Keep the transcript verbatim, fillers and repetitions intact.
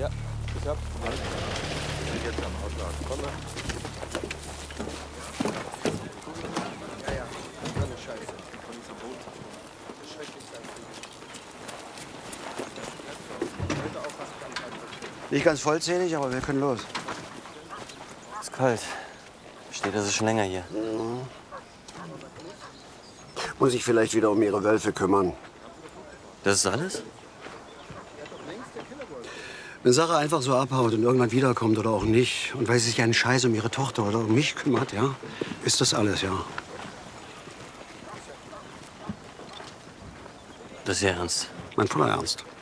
Ja, ich hab. Wir sind jetzt am Ausladen. Komm mal. Ja, ja. So eine Scheiße. Von diesem Boot. Das ist schrecklich sein. Heute auch was ganz anderes. Nicht ganz vollzählig, aber wir können los. Ist kalt. Steht also schon länger hier. Mhm. Muss ich vielleicht wieder um ihre Wölfe kümmern. Das ist alles? Wenn Sarah einfach so abhaut und irgendwann wiederkommt oder auch nicht, und weil sie sich einen Scheiß um ihre Tochter oder um mich kümmert, ja, ist das alles, ja. Das ist ja ernst. Mein voller Ernst.